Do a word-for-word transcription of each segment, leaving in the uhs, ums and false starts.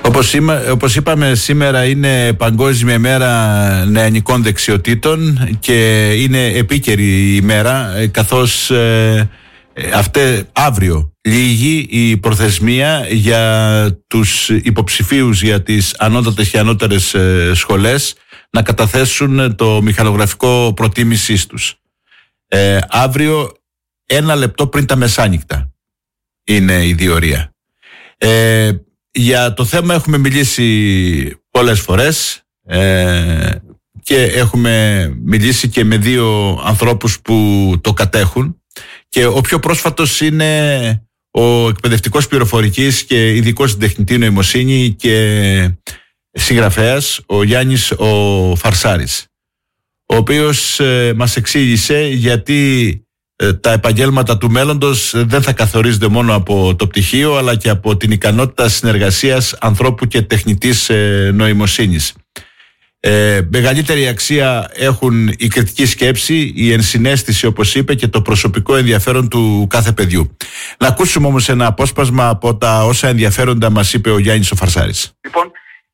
Όπως, είμα, όπως είπαμε, σήμερα είναι Παγκόσμια ημέρα νεανικών δεξιοτήτων και είναι επίκαιρη η ημέρα, καθώς ε, αυτέ, αύριο λήγει η προθεσμία για τους υποψηφίους για τις ανώτατες και ανώτερες ε, σχολές να καταθέσουν το μηχανογραφικό προτίμησής τους. Ε, αύριο, ένα λεπτό πριν τα μεσάνυχτα, είναι η διορία. Ε, για το θέμα έχουμε μιλήσει πολλές φορές ε, και έχουμε μιλήσει και με δύο ανθρώπους που το κατέχουν, και ο πιο πρόσφατος είναι ο εκπαιδευτικός πληροφορικής και ειδικός στην τεχνητή νοημοσύνη και συγγραφέας, ο Γιάννης ο Φαρσάρης, ο οποίος ε, μας εξήγησε γιατί ε, τα επαγγέλματα του μέλλοντος δεν θα καθορίζονται μόνο από το πτυχίο, αλλά και από την ικανότητα συνεργασίας ανθρώπου και τεχνητής ε, νοημοσύνης. Ε, μεγαλύτερη αξία έχουν η κριτική σκέψη, η ενσυναίσθηση, όπως είπε, και το προσωπικό ενδιαφέρον του κάθε παιδιού. Να ακούσουμε όμως ένα απόσπασμα από τα όσα ενδιαφέροντα μας είπε ο Γιάννης ο Φαρσάρης. Λοιπόν,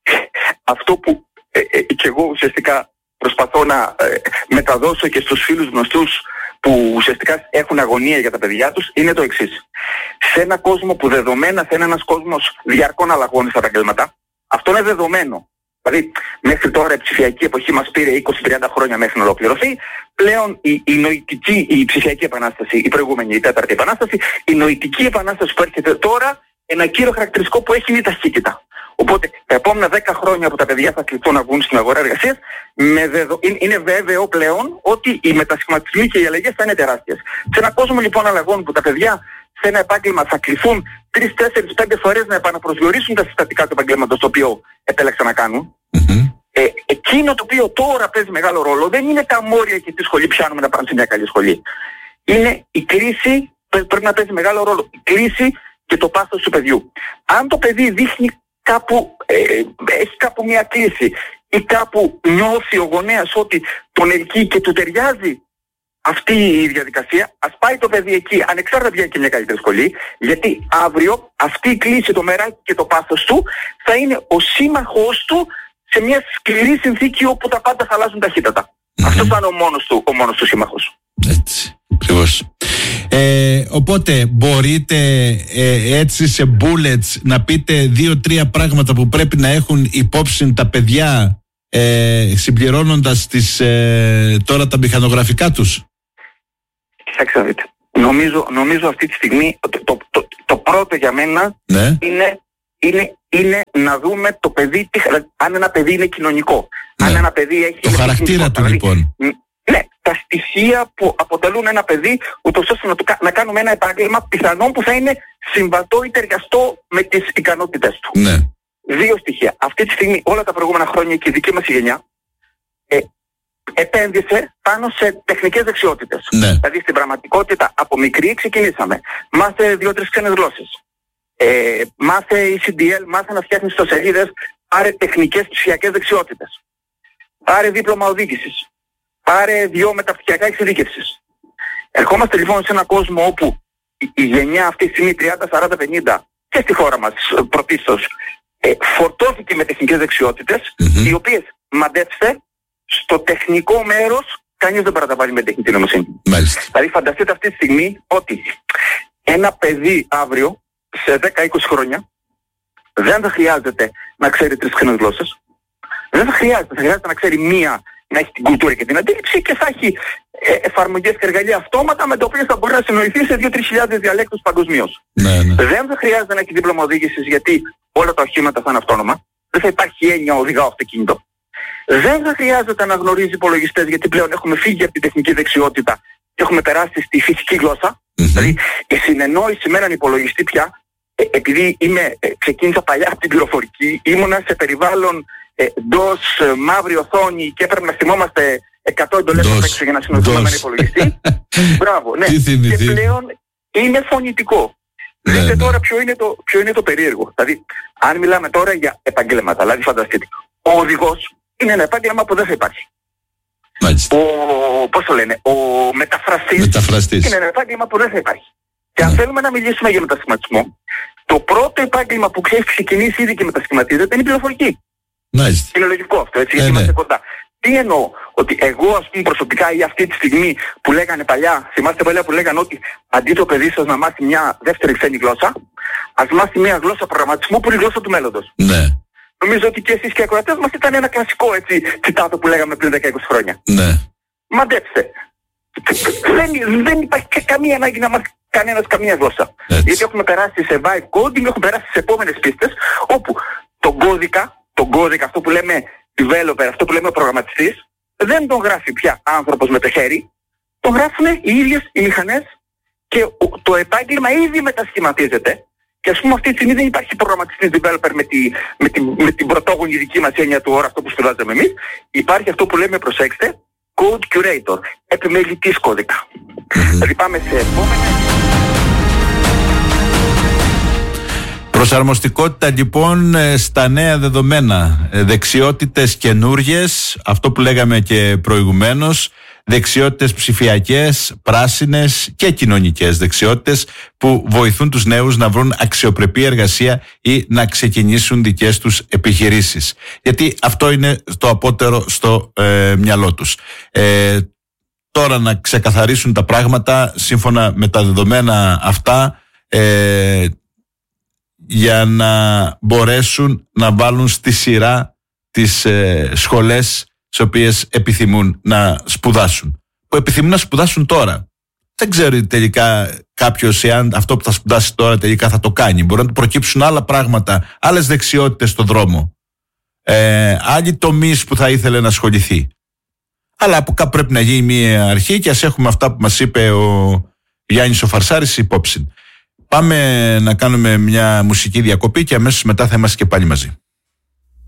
αυτό που ε, ε, και εγώ ουσιαστικά προσπαθώ να ε, μεταδώσω και στους φίλους γνωστούς που ουσιαστικά έχουν αγωνία για τα παιδιά τους είναι το εξής. Σε ένα κόσμο που δεδομένα θα είναι ένας κόσμος διαρκών αλλαγών στα επαγγέλματα, αυτό είναι δεδομένο. Δηλαδή, μέχρι τώρα η ψηφιακή εποχή μας πήρε είκοσι με τριάντα χρόνια μέχρι να ολοκληρωθεί. Πλέον η, η νοητική, η ψηφιακή επανάσταση, η προηγούμενη, η τέταρτη επανάσταση, η νοητική επανάσταση που έρχεται τώρα, ένα κύριο χαρακτηριστικό που έχει είναι η ταχύτητα. Οπότε τα επόμενα δέκα χρόνια που τα παιδιά θα κληθούν να βγουν στην αγορά εργασίας, δεδο... είναι βέβαιο πλέον ότι οι μετασχηματισμοί και οι αλλαγές θα είναι τεράστιες. Σε ένα κόσμο λοιπόν αλλαγών που τα παιδιά σε ένα επάγγελμα θα κληθούν τρεις, τέσσερις, πέντε φορές να επαναπροσδιορίσουν τα συστατικά του επαγγέλματος το οποίο επέλεξαν να κάνουν. Mm-hmm. Ε, εκείνο το οποίο τώρα παίζει μεγάλο ρόλο δεν είναι τα μόρια και τι σχολή πιάνουμε να πάνε σε μια καλή σχολή. Είναι η κρίση, πρέπει να παίζει μεγάλο ρόλο, η κρίση και το πάθος του παιδιού. Αν το παιδί δείχνει κάπου, ε, έχει κάπου μια κλίση ή κάπου νιώθει ο γονέας ότι τον ελκύει και του ταιριάζει αυτή η διαδικασία, ας πάει το παιδί εκεί, ανεξάρτητα πια και μια καλύτερη σχολή, γιατί αύριο αυτή η κλίση, το μεράκι και το πάθος του θα είναι ο σύμμαχός του σε μια σκληρή συνθήκη όπου τα πάντα θα αλλάζουν ταχύτατα. Mm-hmm. Αυτός θα είναι ο μόνος του, ο μόνος του σύμμαχος. Έτσι, ακριβώς. Ε, οπότε μπορείτε ε, έτσι σε bullets να πείτε δύο-τρία πράγματα που πρέπει να έχουν υπόψη τα παιδιά ε, συμπληρώνοντας τις, ε, τώρα τα μηχανογραφικά τους. Κοιτάξτε, δείτε. Νομίζω, νομίζω αυτή τη στιγμή το, το, το, το πρώτο για μένα ναι. είναι, είναι, είναι να δούμε το παιδί, αν ένα παιδί είναι κοινωνικό. Ναι. Αν ένα παιδί έχει... Το χαρακτήρα του λοιπόν. Ναι, τα στοιχεία που αποτελούν ένα παιδί, ούτως ώστε να, το, να κάνουμε ένα επάγγελμα πιθανόν που θα είναι συμβατό ή ταιριαστό με τις ικανότητες του. Ναι. Δύο στοιχεία. Αυτή τη στιγμή, όλα τα προηγούμενα χρόνια και η δική μας γενιά ε, επένδυσε πάνω σε τεχνικές δεξιότητες. Ναι. Δηλαδή στην πραγματικότητα από μικρή ξεκινήσαμε. Μάθε δύο-τρεις ξένες γλώσσες. Ε, μάθε ι σι ντι ελ, μάθε να φτιάχνεις ιστοσελίδες, πάρε τεχνικές ψηφιακές δεξιότητες. Πάρε δίπλωμα οδήγησης. Πάρε δύο μεταπτυχιακά εξειδίκευσης. Ερχόμαστε λοιπόν σε έναν κόσμο όπου η, η γενιά αυτή τη στιγμή τριάντα, σαράντα, πενήντα και στη χώρα μας πρωτίστως ε, φορτώθηκε με τεχνικές δεξιότητες, mm-hmm. οι οποίες, μαντέψτε, στο τεχνικό μέρος κανείς δεν παραταβάλει με τεχνητή νοημοσύνη. Δηλαδή φανταστείτε αυτή τη στιγμή ότι ένα παιδί αύριο σε δέκα με είκοσι χρόνια δεν θα χρειάζεται να ξέρει τρεις ξένες γλώσσες, δεν θα χρειάζεται, θα χρειάζεται να ξέρει μία, να έχει την κουλτούρα και την αντίληψη και θα έχει ε, εφαρμογές και εργαλεία αυτόματα με τα οποία θα μπορεί να συνοηθεί σε δύο με τρεις χιλιάδες διαλέκτους παγκοσμίως. Ναι, ναι. Δεν θα χρειάζεται να έχει δίπλωμα οδήγησης γιατί όλα τα οχήματα θα είναι αυτόνομα. Δεν θα υπάρχει έννοια οδηγάω αυτοκίνητο. Δεν θα χρειάζεται να γνωρίζει υπολογιστές γιατί πλέον έχουμε φύγει από την τεχνική δεξιότητα και έχουμε περάσει στη φυσική γλώσσα. Mm-hmm. Δηλαδή η συνεννόηση με έναν υπολογιστή πια, ε, επειδή είμαι, ε, ξεκίνησα παλιά από την πληροφορική, ήμουνα σε περιβάλλον ε, ντος, ε, μαύρη οθόνη και έπρεπε να θυμόμαστε εκατό εντολές απ' έξω για να συνοηθούμε με έναν υπολογιστή. Μπράβο, ναι. Και πλέον είναι φωνητικό. Ναι, Δείτε ναι. τώρα ποιο είναι, το, ποιο είναι το περίεργο. Δηλαδή, αν μιλάμε τώρα για επαγγέλματα, δηλαδή φανταστείτε, ο οδηγός είναι ένα επάγγελμα που δεν θα υπάρχει. Μάλιστα. Ο, πώς το λένε, ο μεταφραστής, μεταφραστής είναι ένα επάγγελμα που δεν θα υπάρχει. Και αν ναι. θέλουμε να μιλήσουμε για μετασχηματισμό, το πρώτο επάγγελμα που έχει ξεκινήσει ήδη και μετασχηματίζεται είναι η πληροφορική. Nice. Είναι λογικό αυτό, έτσι, ε, γιατί ναι. είμαστε κοντά. Τι εννοώ, ότι εγώ ας πούμε προσωπικά ή αυτή τη στιγμή που λέγανε παλιά, θυμάστε παλιά που λέγανε ότι αντί το παιδί σας να μάθει μια δεύτερη ξένη γλώσσα, ας μάθει μια γλώσσα προγραμματισμού που είναι η γλώσσα του μέλλοντος. Ναι. Νομίζω ότι και εσείς και οι ακροατές μας ήταν ένα κλασικό έτσι τσιτάτο που λέγαμε πριν δέκα είκοσι χρόνια. Ναι. Μαντέψτε. Δεν, δεν υπάρχει καμία ανάγκη να μάθει κανένας καμία γλώσσα. Έτσι. Γιατί έχουμε περάσει σε vibe coding, έχουμε περάσει σε επόμενες πίστες, όπου τον κώδικα, τον κώδικα, αυτό που λέμε developer, αυτό που λέμε προγραμματιστής, δεν τον γράφει πια άνθρωπος με το χέρι, τον γράφουν οι ίδιες οι μηχανές και το επάγγελμα ήδη μετασχηματίζεται. Και ας πούμε αυτή τη στιγμή δεν υπάρχει προγραμματιστής developer με, τη, με, τη, με την πρωτόγονη δική μας έννοια του όρα αυτό που σπουδάζαμε εμείς. Υπάρχει αυτό που λέμε, προσέξτε, code curator, επιμελητής κώδικα. Mm-hmm. Δηλαδή πάμε σε επόμενα... Προσαρμοστικότητα λοιπόν στα νέα δεδομένα, δεξιότητες καινούριες, αυτό που λέγαμε και προηγουμένως, δεξιότητες ψηφιακές, πράσινες και κοινωνικές δεξιότητες που βοηθούν τους νέους να βρουν αξιοπρεπή εργασία ή να ξεκινήσουν δικές τους επιχειρήσεις. Γιατί αυτό είναι το απότερο στο ε, μυαλό τους. Ε, τώρα να ξεκαθαρίσουν τα πράγματα σύμφωνα με τα δεδομένα αυτά, ε, για να μπορέσουν να βάλουν στη σειρά τις ε, σχολές τις οποίες επιθυμούν να σπουδάσουν. Που επιθυμούν να σπουδάσουν τώρα. Δεν ξέρω τελικά κάποιος εάν αυτό που θα σπουδάσει τώρα τελικά θα το κάνει. Μπορεί να του προκύψουν άλλα πράγματα, άλλες δεξιότητες στον δρόμο. Ε, άλλοι τομείς που θα ήθελε να ασχοληθεί. Αλλά από κάπου πρέπει να γίνει μια αρχή και ας έχουμε αυτά που μας είπε ο Γιάννης ο Φαρσάρης υπόψη. Πάμε να κάνουμε μια μουσική διακοπή και αμέσως μετά θα είμαστε και πάλι μαζί.